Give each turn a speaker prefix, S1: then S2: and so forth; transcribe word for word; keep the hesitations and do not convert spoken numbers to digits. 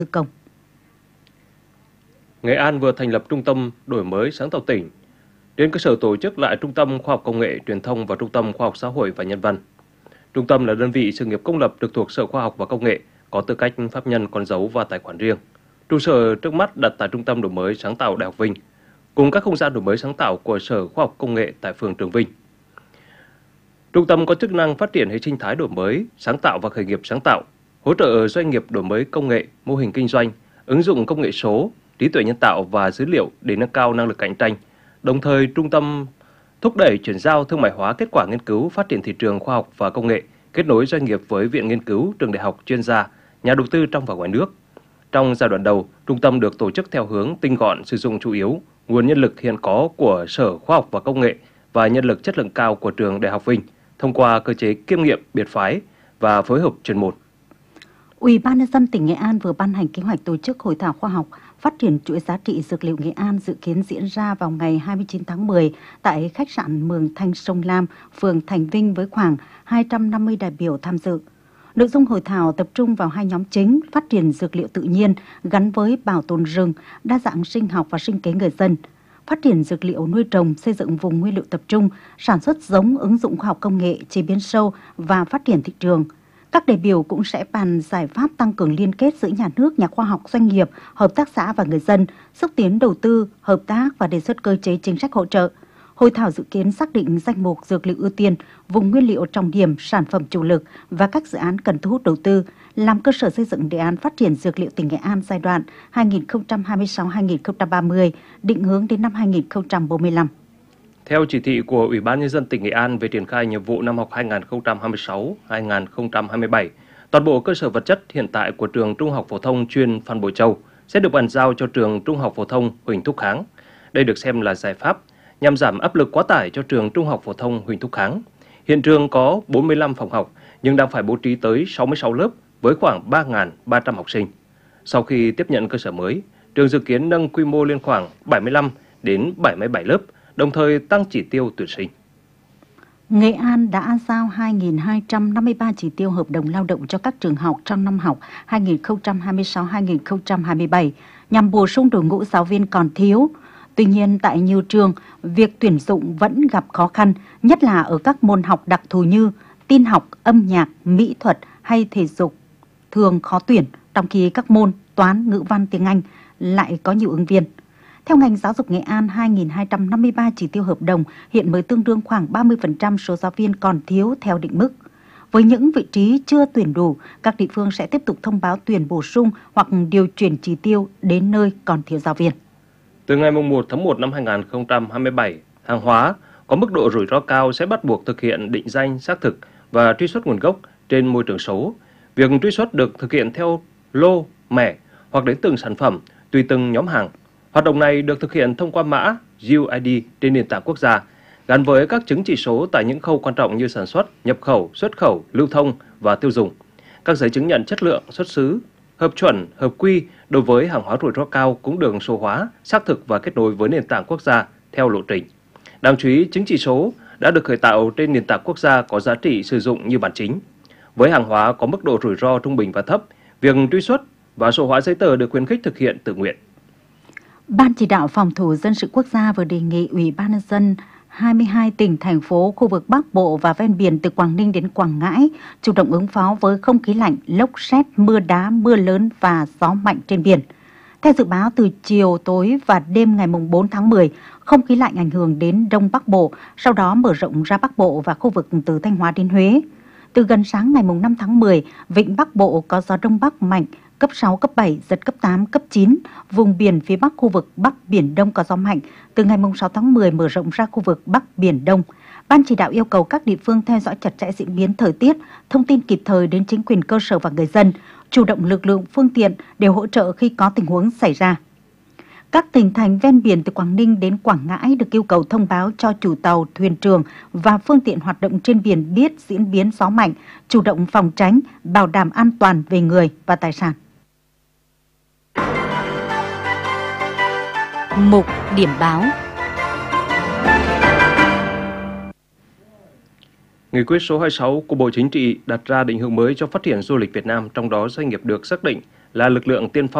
S1: công.
S2: Nghệ An vừa thành lập Trung tâm Đổi mới Sáng tạo tỉnh, trên cơ sở tổ chức lại Trung tâm Khoa học Công nghệ Truyền thông và Trung tâm Khoa học Xã hội và Nhân văn. Trung tâm là đơn vị sự nghiệp công lập trực thuộc Sở Khoa học và Công nghệ, có tư cách pháp nhân con dấu và tài khoản riêng. Trụ sở trước mắt đặt tại Trung tâm Đổi mới Sáng tạo Đại học Vinh, cùng các không gian đổi mới sáng tạo của Sở Khoa học Công nghệ tại phường Trường Vinh. Trung tâm có chức năng phát triển hệ sinh thái đổi mới, sáng tạo và khởi nghiệp sáng tạo, hỗ trợ doanh nghiệp đổi mới công nghệ, mô hình kinh doanh, ứng dụng công nghệ số, trí tuệ nhân tạo và dữ liệu để nâng cao năng lực cạnh tranh. Đồng thời, trung tâm thúc đẩy chuyển giao thương mại hóa kết quả nghiên cứu, phát triển thị trường khoa học và công nghệ, kết nối doanh nghiệp với viện nghiên cứu, trường đại học, chuyên gia, nhà đầu tư trong và ngoài nước. Trong giai đoạn đầu, trung tâm được tổ chức theo hướng tinh gọn, sử dụng chủ yếu nguồn nhân lực hiện có của Sở Khoa học và Công nghệ và nhân lực chất lượng cao của trường Đại học Vinh thông qua cơ chế kiêm nhiệm biệt phái và phối hợp chuyên môn.
S1: Ủy ban nhân dân tỉnh Nghệ An vừa ban hành kế hoạch tổ chức hội thảo khoa học phát triển chuỗi giá trị dược liệu Nghệ An, dự kiến diễn ra vào ngày hai mươi chín tháng mười tại khách sạn Mường Thanh Sông Lam, phường Thành Vinh với khoảng hai trăm năm mươi đại biểu tham dự. Nội dung hội thảo tập trung vào hai nhóm chính: phát triển dược liệu tự nhiên gắn với bảo tồn rừng, đa dạng sinh học và sinh kế người dân; phát triển dược liệu nuôi trồng, xây dựng vùng nguyên liệu tập trung, sản xuất giống, ứng dụng khoa học công nghệ, chế biến sâu và phát triển thị trường. Các đại biểu cũng sẽ bàn giải pháp tăng cường liên kết giữa nhà nước, nhà khoa học, doanh nghiệp, hợp tác xã và người dân, xúc tiến đầu tư, hợp tác và đề xuất cơ chế chính sách hỗ trợ. Hội thảo dự kiến xác định danh mục dược liệu ưu tiên, vùng nguyên liệu trọng điểm, sản phẩm chủ lực và các dự án cần thu hút đầu tư, làm cơ sở xây dựng đề án phát triển dược liệu tỉnh Nghệ An giai đoạn hai nghìn không trăm hai mươi sáu đến hai nghìn không trăm ba mươi, định hướng đến năm hai nghìn không trăm bốn mươi lăm.
S2: Theo chỉ thị của Ủy ban nhân dân tỉnh Nghệ An về triển khai nhiệm vụ năm học hai nghìn không trăm hai mươi sáu đến hai nghìn không trăm hai mươi bảy, toàn bộ cơ sở vật chất hiện tại của trường Trung học phổ thông chuyên Phan Bội Châu sẽ được bàn giao cho trường Trung học phổ thông Huỳnh Thúc Kháng. Đây được xem là giải pháp nhằm giảm áp lực quá tải cho trường Trung học phổ thông Huỳnh Thúc Kháng. Hiện trường có bốn mươi lăm phòng học nhưng đang phải bố trí tới sáu mươi sáu lớp với khoảng ba nghìn ba trăm học sinh. Sau khi tiếp nhận cơ sở mới, trường dự kiến nâng quy mô lên khoảng bảy mươi lăm đến bảy mươi bảy lớp, đồng thời tăng chỉ tiêu tuyển sinh.
S1: Nghệ An đã giao hai nghìn hai trăm năm mươi ba chỉ tiêu hợp đồng lao động cho các trường học trong năm học hai nghìn không trăm hai mươi sáu đến hai nghìn không trăm hai mươi bảy nhằm bổ sung đội ngũ giáo viên còn thiếu. Tuy nhiên, tại nhiều trường, việc tuyển dụng vẫn gặp khó khăn, nhất là ở các môn học đặc thù như tin học, âm nhạc, mỹ thuật hay thể dục thường khó tuyển, trong khi các môn toán, ngữ văn, tiếng Anh lại có nhiều ứng viên. Theo ngành giáo dục Nghệ An, hai nghìn hai trăm năm mươi ba chỉ tiêu hợp đồng hiện mới tương đương khoảng ba mươi phần trăm số giáo viên còn thiếu theo định mức. Với những vị trí chưa tuyển đủ, các địa phương sẽ tiếp tục thông báo tuyển bổ sung hoặc điều chuyển chỉ tiêu đến nơi còn thiếu giáo viên.
S2: Từ ngày mùng một tháng một năm hai nghìn không trăm hai mươi bảy, hàng hóa có mức độ rủi ro cao sẽ bắt buộc thực hiện định danh xác thực và truy xuất nguồn gốc trên môi trường số. Việc truy xuất được thực hiện theo lô, mẻ hoặc đến từng sản phẩm, tùy từng nhóm hàng. Hoạt động này được thực hiện thông qua mã u i đê trên nền tảng quốc gia, gắn với các chứng chỉ số tại những khâu quan trọng như sản xuất, nhập khẩu, xuất khẩu, lưu thông và tiêu dùng. Các giấy chứng nhận chất lượng, xuất xứ, hợp chuẩn, hợp quy đối với hàng hóa rủi ro cao cũng được số hóa, xác thực và kết nối với nền tảng quốc gia theo lộ trình. Đáng chú ý, chứng chỉ số đã được khởi tạo trên nền tảng quốc gia có giá trị sử dụng như bản chính. Với hàng hóa có mức độ rủi ro trung bình và thấp, việc truy xuất và số hóa giấy tờ được khuyến khích thực hiện tự nguyện.
S1: Ban chỉ đạo phòng thủ dân sự quốc gia vừa đề nghị Ủy ban nhân dân hai mươi hai tỉnh, thành phố, khu vực Bắc Bộ và ven biển từ Quảng Ninh đến Quảng Ngãi chủ động ứng phó với không khí lạnh, lốc sét, mưa đá, mưa lớn và gió mạnh trên biển. Theo dự báo, từ chiều tối và đêm ngày bốn tháng mười, không khí lạnh ảnh hưởng đến Đông Bắc Bộ, sau đó mở rộng ra Bắc Bộ và khu vực từ Thanh Hóa đến Huế. Từ gần sáng ngày năm tháng mười, vịnh Bắc Bộ có gió Đông Bắc mạnh, cấp sáu, cấp bảy, giật cấp tám, cấp chín. Vùng biển phía Bắc khu vực Bắc Biển Đông có gió mạnh. Từ ngày sáu tháng mười mở rộng ra khu vực Bắc Biển Đông. Ban chỉ đạo yêu cầu các địa phương theo dõi chặt chẽ diễn biến thời tiết, thông tin kịp thời đến chính quyền cơ sở và người dân, chủ động lực lượng, phương tiện để hỗ trợ khi có tình huống xảy ra. Các tỉnh thành ven biển từ Quảng Ninh đến Quảng Ngãi được yêu cầu thông báo cho chủ tàu, thuyền trưởng và phương tiện hoạt động trên biển biết diễn biến gió mạnh, chủ động phòng tránh, bảo đảm an toàn về người và tài sản.
S3: Mục điểm báo.
S2: Nghị quyết số hai mươi sáu của Bộ Chính trị đặt ra định hướng mới cho phát triển du lịch Việt Nam, trong đó doanh nghiệp được xác định là lực lượng tiên phong